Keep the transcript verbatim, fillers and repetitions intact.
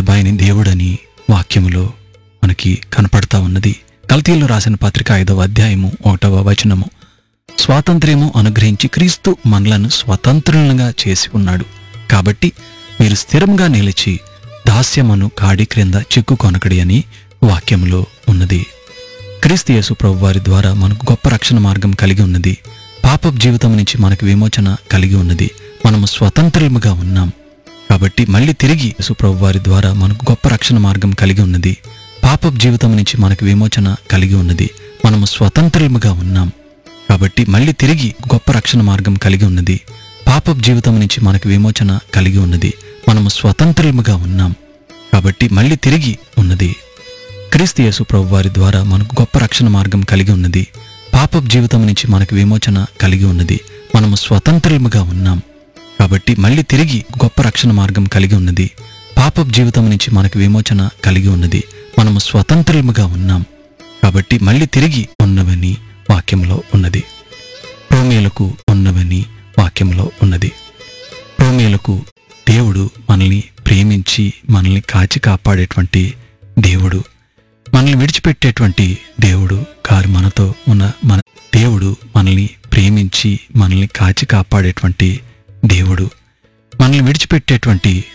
ఎడబాయని దేవుడని వాక్యములో మనకి కనపడతా ఉన్నది. గలతీయులకు రాసిన పత్రిక ఐదవ అధ్యాయము ఒకటవ వచనము, స్వాతంత్ర్యము అనుగ్రహించి క్రీస్తు మనలను స్వతంత్రులుగా చేసి ఉన్నాడు. కాబట్టి మీరు స్థిరంగా నిలిచి దాస్యమును కాడి క్రింద చిక్కుకొనకడి అని వాక్యములో ఉన్నది. క్రీస్తు యేసు ప్రభు వారి ద్వారా మనకు గొప్ప రక్షణ మార్గం కలిగి ఉన్నది. పాపపు జీవితం నుంచి మనకు విమోచన కలిగి ఉన్నది. మనము స్వతంత్రులుగా ఉన్నాం. కాబట్టి మళ్ళీ తిరిగి యేసు ప్రభు వారి ద్వారా మనకు గొప్ప రక్షణ మార్గం కలిగి ఉన్నది. పాపపు జీవితం నుంచి మనకు విమోచన కలిగి ఉన్నది. మనము స్వతంత్రులుగా ఉన్నాం. కాబట్టి మళ్ళీ తిరిగి గొప్ప రక్షణ మార్గం కలిగి ఉన్నది. పాపపు జీవితం నుంచి మనకు విమోచన కలిగి ఉన్నది. మనము స్వతంత్రులుగా ఉన్నాం. కాబట్టి మళ్ళీ తిరిగి ఉన్నది. క్రీస్తు యేసు ప్రభు వారి ద్వారా మనకు గొప్ప రక్షణ మార్గం కలిగి ఉన్నది. పాపపు జీవితం నుంచి మనకు విమోచన కలిగి ఉన్నది. మనము స్వతంత్రులుగా ఉన్నాం. కాబట్టి మళ్ళీ తిరిగి గొప్ప రక్షణ మార్గం కలిగి ఉన్నది. పాపపు జీవితం నుంచి మనకు విమోచన కలిగి ఉన్నది. మనము స్వతంత్రులుగా ఉన్నాం. కాబట్టి మళ్ళీ తిరిగి ఉన్నవని వాక్యంలో ఉన్నది. రోమీయులకు ఉన్నవని వాక్యంలో ఉన్నది. రోమీయులకు దేవుడు మనల్ని ప్రేమించి మనల్ని కాచి కాపాడేటువంటి దేవుడు, మనల్ని విడిచిపెట్టేటువంటి దేవుడు కారు. మనతో ఉన్న మన దేవుడు మనల్ని ప్రేమించి మనల్ని కాచి కాపాడేటువంటి దేవుడు, మనల్ని విడిచిపెట్టేటువంటి